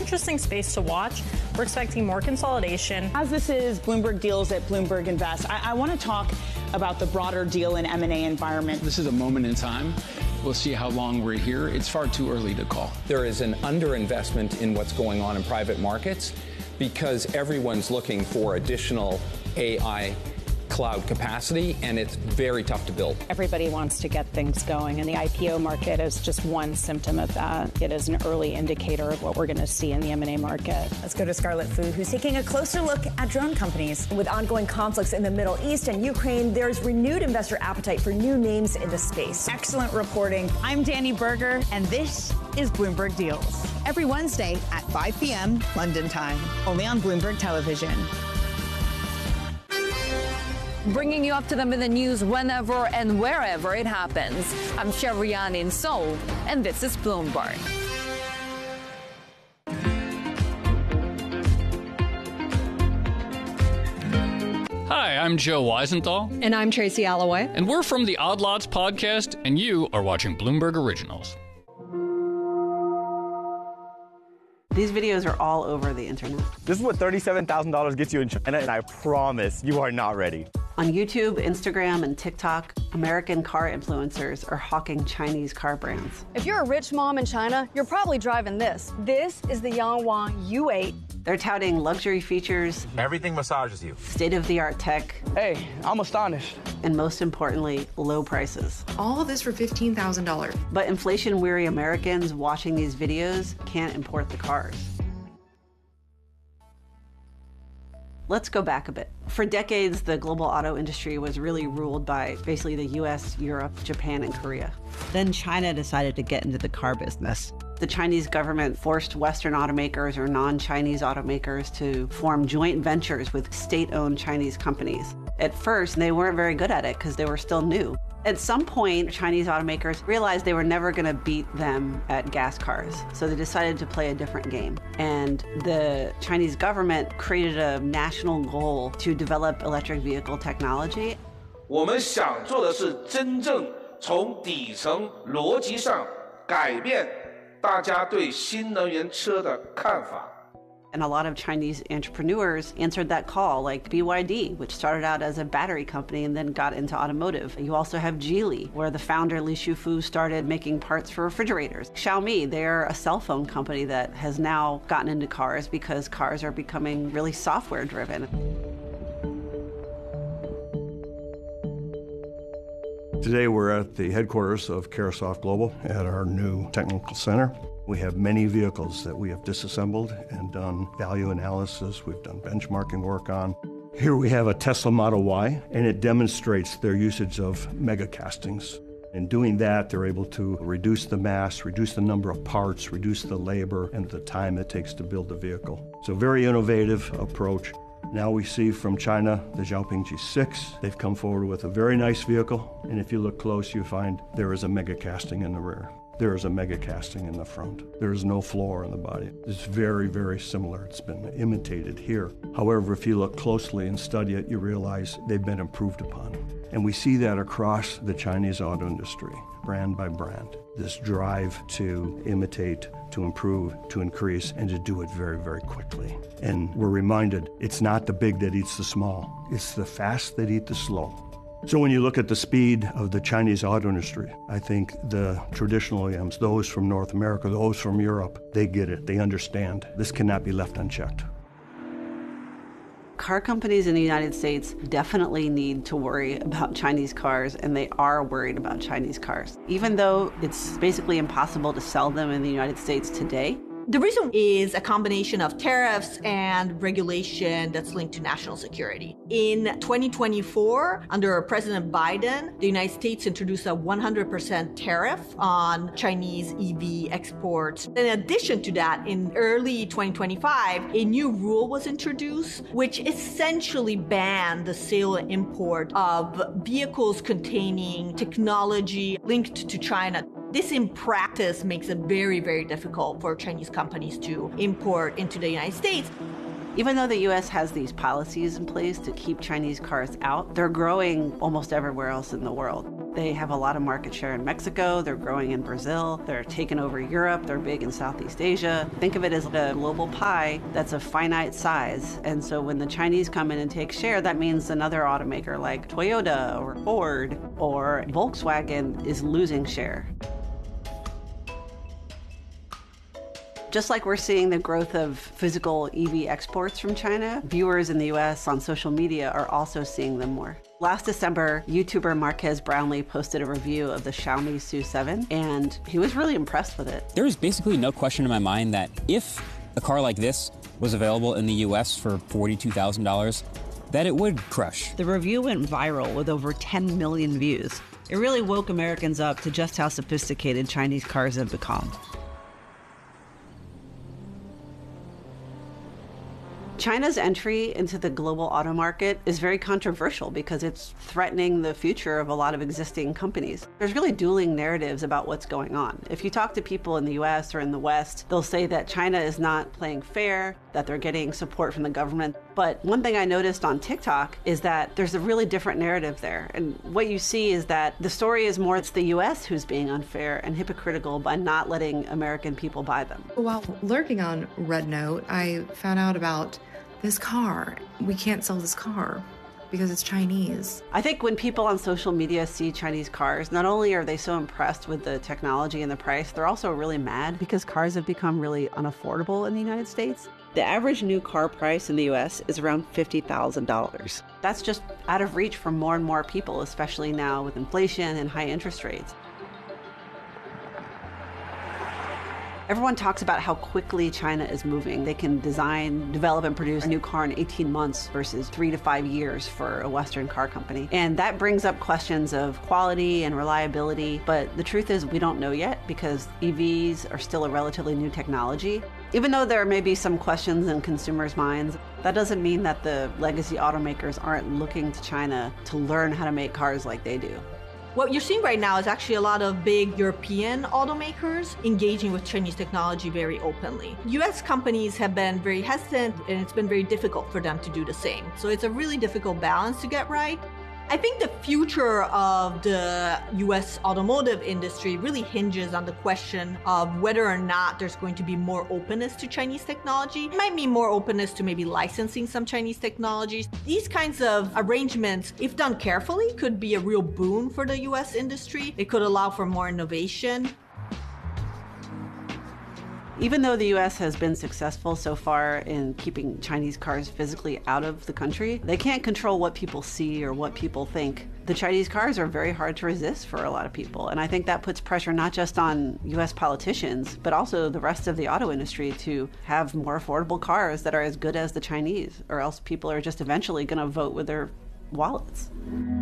interesting space to watch. We're expecting more consolidation. As this is Bloomberg Deals at Bloomberg Invest, I want to talk about the broader deal and M&A environment. This is a moment in time. We'll see how long we're here. It's far too early to call. There is an underinvestment in what's going on in private markets because everyone's looking for additional AI cloud capacity, and it's very tough to build. Everybody wants to get things going, and the IPO market is just one symptom of that. It is an early indicator of what we're going to see in the M&A market. Let's go to Scarlet Fu, who's taking a closer look at drone companies. With ongoing conflicts in the Middle East and Ukraine, there's renewed investor appetite for new names in the space. Excellent reporting. I'm Danny Berger, and this is Bloomberg Deals. Every Wednesday at 5 p.m. London time, only on Bloomberg Television. Bringing you up to them in the news whenever and wherever it happens. I'm Sherian in Seoul, and this is Bloomberg. Hi, I'm Joe Weisenthal. And I'm Tracy Alloway. And we're from the Odd Lots podcast, and you are watching Bloomberg Originals. These videos are all over the internet. This is what $37,000 gets you in China, and I promise you are not ready. On YouTube, Instagram, and TikTok, American car influencers are hawking Chinese car brands. If you're a rich mom in China, you're probably driving this. This is the Yangwang U8. They're touting luxury features. Everything massages you. State-of-the-art tech. Hey, I'm astonished. And most importantly, low prices. All of this for $15,000. But inflation-weary Americans watching these videos can't import the cars. Let's go back a bit. For decades, the global auto industry was really ruled by basically the US, Europe, Japan, and Korea. Then China decided to get into the car business. The Chinese government forced Western automakers or non-Chinese automakers to form joint ventures with state-owned Chinese companies. At first, they weren't very good at it because they were still new. At some point, Chinese automakers realized they were never going to beat them at gas cars, so they decided to play a different game. And the Chinese government created a national goal to develop electric vehicle technology. 我们想做的是真正从底层逻辑上改变大家对新能源车的看法。 And a lot of Chinese entrepreneurs answered that call, like BYD, which started out as a battery company and then got into automotive. You also have Geely, where the founder Li Shufu started making parts for refrigerators. Xiaomi, they're a cell phone company that has now gotten into cars because cars are becoming really software driven. Today we're at the headquarters of Caresoft Global at our new technical center. We have many vehicles that we have disassembled and done value analysis. We've done benchmarking work on. Here we have a Tesla Model Y, and it demonstrates their usage of mega castings. In doing that, they're able to reduce the mass, reduce the number of parts, reduce the labor, and the time it takes to build the vehicle. So very innovative approach. Now we see from China the Xiaoping G6. They've come forward with a very nice vehicle, and if you look close, you find there is a mega casting in the rear. There is a mega casting in the front. There is no floor in the body. It's very, very similar. It's been imitated here. However, if you look closely and study it, you realize they've been improved upon. And we see that across the Chinese auto industry, brand by brand. This drive to imitate, to improve, to increase, and to do it very, very quickly. And we're reminded it's not the big that eats the small. It's the fast that eat the slow. So when you look at the speed of the Chinese auto industry, I think the traditional OEMs, those from North America, those from Europe, they get it, they understand. This cannot be left unchecked. Car companies in the United States definitely need to worry about Chinese cars, and they are worried about Chinese cars. Even though it's basically impossible to sell them in the United States today, the reason is a combination of tariffs and regulation that's linked to national security. In 2024, under President Biden, the United States introduced a 100% tariff on Chinese EV exports. In addition to that, in early 2025, a new rule was introduced, which essentially banned the sale and import of vehicles containing technology linked to China. This in practice makes it very, very difficult for Chinese companies to import into the United States. Even though the U.S. has these policies in place to keep Chinese cars out, they're growing almost everywhere else in the world. They have a lot of market share in Mexico, they're growing in Brazil, they're taking over Europe, they're big in Southeast Asia. Think of it as a global pie that's a finite size. And so when the Chinese come in and take share, that means another automaker like Toyota or Ford or Volkswagen is losing share. Just like we're seeing the growth of physical EV exports from China, viewers in the US on social media are also seeing them more. Last December, YouTuber Marques Brownlee posted a review of the Xiaomi SU7, and he was really impressed with it. There is basically no question in my mind that if a car like this was available in the US for $42,000, that it would crush. The review went viral with over 10 million views. It really woke Americans up to just how sophisticated Chinese cars have become. China's entry into the global auto market is very controversial because it's threatening the future of a lot of existing companies. There's really dueling narratives about what's going on. If you talk to people in the US or in the West, they'll say that China is not playing fair, that they're getting support from the government. But one thing I noticed on TikTok is that there's a really different narrative there. And what you see is that the story is more it's the US who's being unfair and hypocritical by not letting American people buy them. While lurking on Red Note, I found out about this car. We can't sell this car because it's Chinese. I think when people on social media see Chinese cars, not only are they so impressed with the technology and the price, they're also really mad because cars have become really unaffordable in the United States. The average new car price in the US is around $50,000. That's just out of reach for more and more people, especially now with inflation and high interest rates. Everyone talks about how quickly China is moving. They can design, develop, and produce a new car in 18 months versus 3 to 5 years for a Western car company. And that brings up questions of quality and reliability. But the truth is we don't know yet because EVs are still a relatively new technology. Even though there may be some questions in consumers' minds, that doesn't mean that the legacy automakers aren't looking to China to learn how to make cars like they do. What you're seeing right now is actually a lot of big European automakers engaging with Chinese technology very openly. US companies have been very hesitant, and it's been very difficult for them to do the same. So it's a really difficult balance to get right. I think the future of the US automotive industry really hinges on the question of whether or not there's going to be more openness to Chinese technology. It might mean more openness to maybe licensing some Chinese technologies. These kinds of arrangements, if done carefully, could be a real boon for the US industry. It could allow for more innovation. Even though the US has been successful so far in keeping Chinese cars physically out of the country, they can't control what people see or what people think. The Chinese cars are very hard to resist for a lot of people, and I think that puts pressure not just on US politicians, but also the rest of the auto industry to have more affordable cars that are as good as the Chinese, or else people are just eventually going to vote with their wallets.